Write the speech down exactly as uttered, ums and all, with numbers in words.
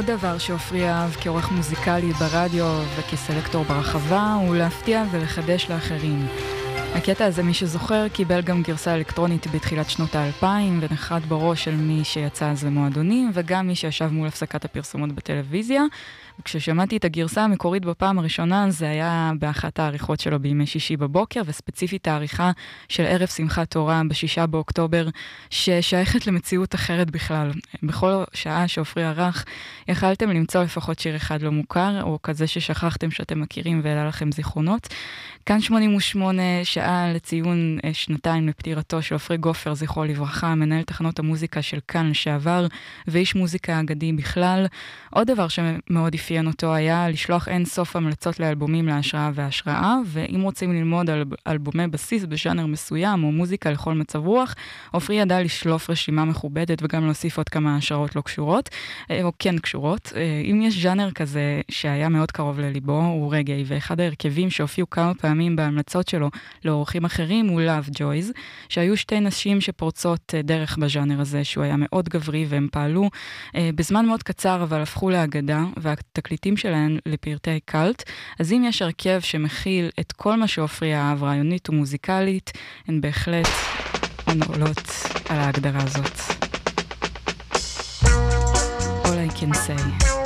עוד דבר שעופרי אהב כעורך מוזיקלי ברדיו וכסלקטור ברחבה הוא להפתיע ולחדש לאחרים. הקטע הזה, מי שזוכר, קיבל גם גרסה אלקטרונית בתחילת שנות האלפיים ונחת בראש של מי שיצא אז למועדונים וגם מי שישב מול הפסקת הפרסומות בטלוויזיה. וכששמעתי את הגרסה המקורית בפעם הראשונה, זה היה באחת העריכות שלו בימי שישי בבוקר, וספציפית העריכה של ערב שמחת תורה בשישה באוקטובר, ששייכת למציאות אחרת בכלל. בכל שעה שעופרי ערך, יכלתם למצוא לפחות שיר אחד לא מוכר, או כזה ששכחתם שאתם מכירים ואלה לכם זיכרונות. כאן שמונים ושמונה שעה לציון שנתיים לפטירתו של עופרי גופר, זכרו לברכה, מנהל תחנות המוזיקה של כאן לשעבר, ואיש מוזיקה אגדי בכלל. עוד דבר שמאוד אפיין אותו היה לשלוח אין סוף המלצות לאלבומים להשראה והשראה, ואם רוצים ללמוד על אלבומי בסיס בז'אנר מסוים או מוזיקה לכל מצב רוח, עופרי ידע לשלוף רשימה מכובדת וגם להוסיף עוד כמה השראות לא קשורות, או כן קשורות. אם יש ז'אנר כזה שהיה מאוד קרוב לליבו, הוא רגעי, ואחד ההרכבים שהופיעו כמה פעמים בהמלצות שלו לאורחים אחרים הוא Love Joys, שהיו שתי נשים שפורצות דרך בז'אנר הזה, שהוא היה מאוד גברי, והם פעלו בזמן מאוד קצר, אבל הפכו להגדה, והתקליטים שלהן לפרטי קלט. אז אם יש הרכב שמכיל את כל מה שעופרי אהב, רעיונית ומוזיקלית, הן בהחלט עולות על ההגדרה הזאת. All I can say.